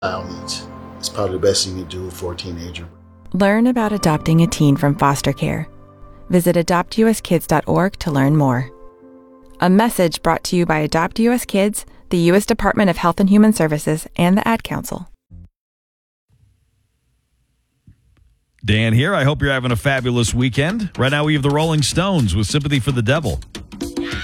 child needs. It's probably the best thing you do for a teenager. Learn about adopting a teen from foster care. Visit adoptuskids.org to learn more. A message brought to you by Adopt US Kids, the U.S. Department of Health and Human Services, and the Ad Council. Dan here. I hope you're having a fabulous weekend. Right now we have the Rolling Stones with Sympathy for the Devil.